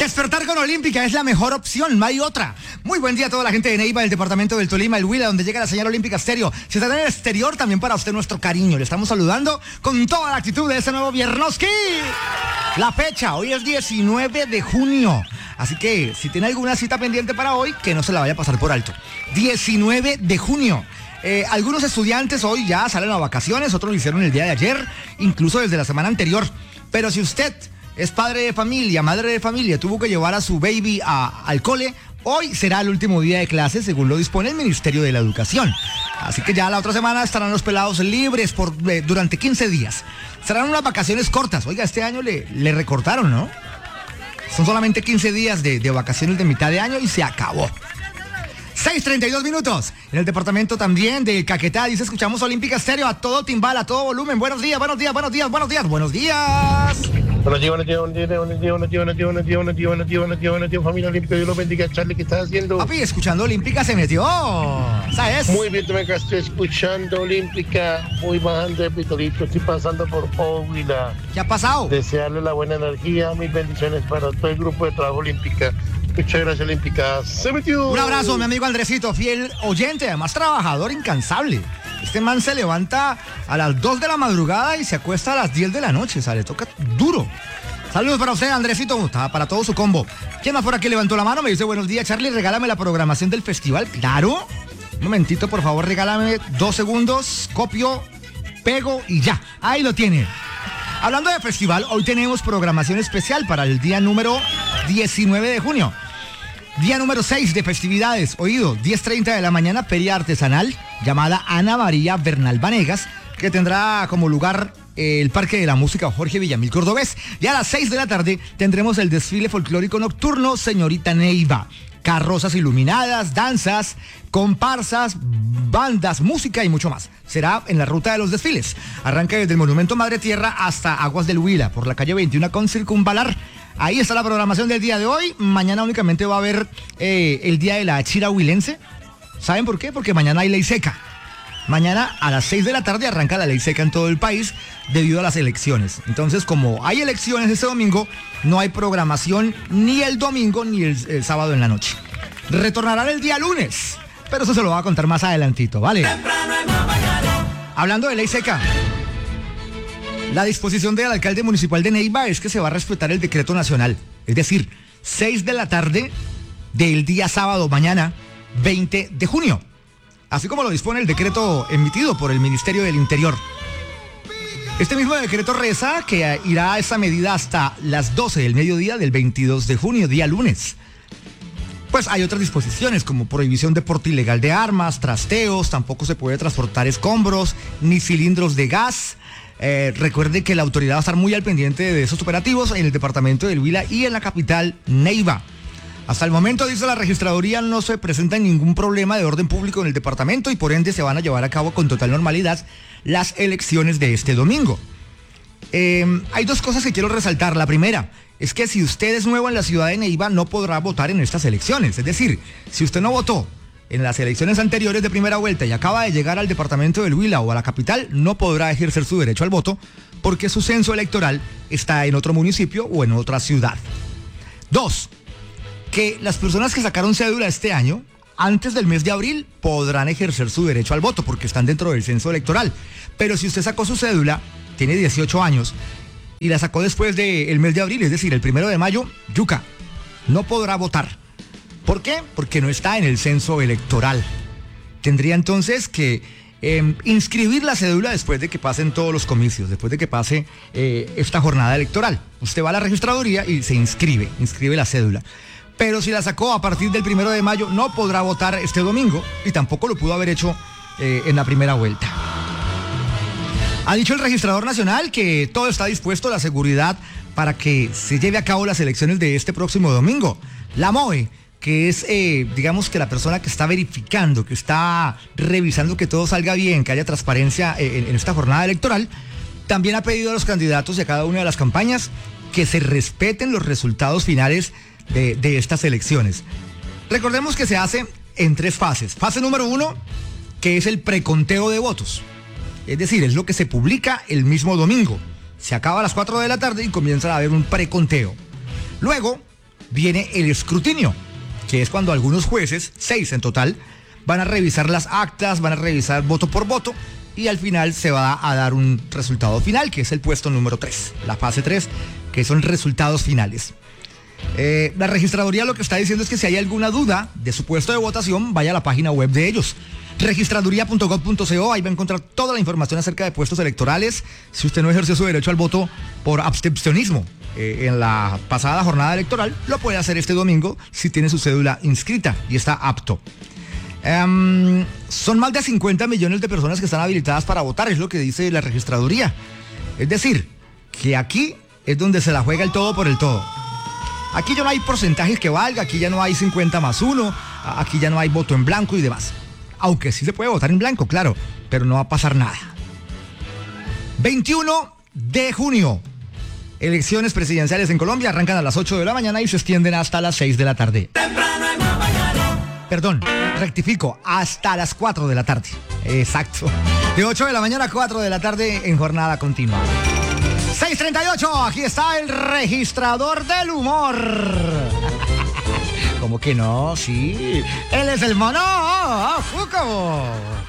Despertar con Olímpica es la mejor opción, no hay otra. Muy buen día a toda la gente de Neiva, del departamento del Tolima, el Huila, donde llega la señal Olímpica Estéreo. Si está en el exterior, también para usted nuestro cariño. Le estamos saludando con toda la actitud de este nuevo Viernoski. La fecha, hoy es 19 de junio. Así que si tiene alguna cita pendiente para hoy, que no se la vaya a pasar por alto. 19 de junio. Algunos estudiantes hoy ya salen a vacaciones, otros lo hicieron el día de ayer, incluso desde la semana anterior. Pero si usted es padre de familia, madre de familia, tuvo que llevar a su baby al cole, hoy será el último día de clases, según lo dispone el Ministerio de la Educación. Así que ya la otra semana estarán los pelados libres durante 15 días. Serán unas vacaciones cortas. Oiga, este año le recortaron, ¿no? Son solamente 15 días de vacaciones de mitad de año y se acabó. 6:32 minutos. En el departamento también de Caquetá, dice, escuchamos Olímpica Estéreo a todo timbal, a todo volumen. Buenos días, buenos días, buenos días, buenos días, buenos días. Buenos días, familia olímpica, Dios los bendiga. Charlie, ¿qué estás haciendo? Papi, escuchando Olímpica se metió, ¿sabes? Muy bien, tú me estoy escuchando Olímpica, muy bajando de pitolito, estoy pasando por Huila. ¿Qué ha pasado? Desearle la buena energía, mis bendiciones para todo el grupo de trabajo Olímpica. Muchas gracias, Olímpica. Se metió. Un abrazo, mi amigo Andresito, fiel oyente, además trabajador incansable. Este man se levanta a las 2 de la madrugada y se acuesta a las 10 de la noche, o sea, le toca duro. Saludos para usted, Andresito, para todo su combo. ¿Quién más por aquí levantó la mano? Me dice, buenos días, Charlie, regálame la programación del festival. Claro. Un momentito, por favor, regálame 2 segundos, copio, pego y ya. Ahí lo tiene. Hablando de festival, hoy tenemos programación especial para el día número 19 de junio. Día número 6 de festividades, oído, 10:30 de la mañana, feria artesanal llamada Ana María Bernal Vanegas, que tendrá como lugar el Parque de la Música Jorge Villamil Cordobés. Y a las 6 de la tarde tendremos el desfile folclórico nocturno Señorita Neiva. Carrozas iluminadas, danzas, comparsas, bandas, música y mucho más. Será en la ruta de los desfiles. Arranca desde el Monumento Madre Tierra hasta Aguas del Huila, por la calle 21 con Circunvalar. Ahí está la programación del día de hoy. Mañana únicamente va a haber el día de la Chira huilense. ¿Saben por qué? Porque mañana hay ley seca. Mañana a las 6 de la tarde arranca la ley seca en todo el país debido a las elecciones. Entonces, como hay elecciones este domingo, no hay programación ni el domingo ni el sábado en la noche. Retornarán el día lunes, pero eso se lo voy a contar más adelantito, ¿vale? Hablando de ley seca, la disposición del alcalde municipal de Neiva es que se va a respetar el decreto nacional. Es decir, 6 de la tarde del día sábado, mañana, 20 de junio. Así como lo dispone el decreto emitido por el Ministerio del Interior. Este mismo decreto reza que irá a esa medida hasta las 12 del mediodía del 22 de junio, día lunes. Pues hay otras disposiciones como prohibición de porte ilegal de armas, trasteos, tampoco se puede transportar escombros, ni cilindros de gas. Recuerde que la autoridad va a estar muy al pendiente de esos operativos en el departamento del Huila y en la capital Neiva. Hasta el momento, dice la registraduría, no se presenta ningún problema de orden público en el departamento y por ende se van a llevar a cabo con total normalidad las elecciones de este domingo. Hay 2 cosas que quiero resaltar. La primera es que si usted es nuevo en la ciudad de Neiva no podrá votar en estas elecciones. Es decir, si usted no votó en las elecciones anteriores de primera vuelta y acaba de llegar al departamento del Huila o a la capital, no podrá ejercer su derecho al voto porque su censo electoral está en otro municipio o en otra ciudad. 2. Que las personas que sacaron cédula este año, antes del mes de abril, podrán ejercer su derecho al voto porque están dentro del censo electoral. Pero si usted sacó su cédula, tiene 18 años, y la sacó después del mes de abril, es decir, el 1 de mayo, yuca, no podrá votar. ¿Por qué? Porque no está en el censo electoral. Tendría entonces que inscribir la cédula después de que pasen todos los comicios, después de que pase esta jornada electoral. Usted va a la registraduría y se inscribe la cédula. Pero si la sacó a partir del 1 de mayo, no podrá votar este domingo y tampoco lo pudo haber hecho en la primera vuelta. Ha dicho el registrador nacional que todo está dispuesto, la seguridad, para que se lleve a cabo las elecciones de este próximo domingo. La MOE, que es, digamos que la persona que está verificando, que está revisando que todo salga bien, que haya transparencia en esta jornada electoral, también ha pedido a los candidatos y a cada una de las campañas que se respeten los resultados finales de estas elecciones. Recordemos que se hace en 3 fases. Fase número 1, que es el preconteo de votos. Es decir, es lo que se publica el mismo domingo. Se acaba a las 4 de la tarde y comienza a haber un preconteo. Luego viene el escrutinio, que es cuando algunos jueces, 6 en total, van a revisar las actas, van a revisar voto por voto y al final se va a dar un resultado final, que es el puesto número 3, la fase 3, que son resultados finales. La registraduría lo que está diciendo es que si hay alguna duda de su puesto de votación, vaya a la página web de ellos, registraduría.gov.co. Ahí va a encontrar toda la información acerca de puestos electorales. Si usted no ejerció su derecho al voto por abstencionismo en la pasada jornada electoral, lo puede hacer este domingo si tiene su cédula inscrita y está apto. Son más de 50 millones de personas que están habilitadas para votar, es lo que dice la registraduría. Es decir, que aquí es donde se la juega el todo por el todo. Aquí ya no hay porcentajes que valga, aquí ya no hay 50 más 1, aquí ya no hay voto en blanco y demás. Aunque sí se puede votar en blanco, claro, pero no va a pasar nada. 21 de junio. Elecciones presidenciales en Colombia arrancan a las 8 de la mañana y se extienden hasta las 6 de la tarde. Perdón, rectifico, hasta las 4 de la tarde. Exacto. De 8 de la mañana a 4 de la tarde en jornada continua. 6:38, aquí está el registrador del humor. ¿Cómo que no? Sí. Él es el mono. ¡Fuco!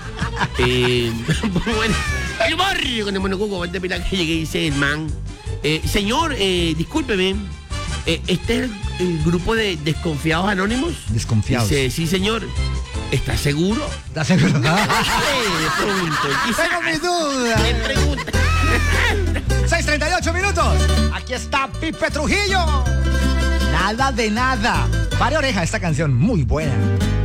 Bueno, el humor con el monocuco de pila que dice el man. Señor, discúlpeme. ¿Este es el grupo de desconfiados anónimos? Desconfiados. Dice, sí, señor. ¿Estás seguro? ¿Estás seguro? Le pregunto. Tengo mis dudas. Le pregunta. 6:38 minutos. Aquí está Pipe Trujillo. Nada de nada. Pare oreja esta canción, muy buena.